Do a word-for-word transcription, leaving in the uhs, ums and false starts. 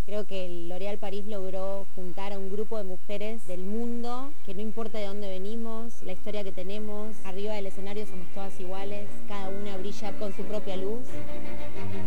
Creo que el L'Oréal París logró juntar a un grupo de mujeres del mundo, que no importa de dónde venimos, la historia que tenemos, arriba del escenario somos todas iguales, cada una brilla con su propia luz.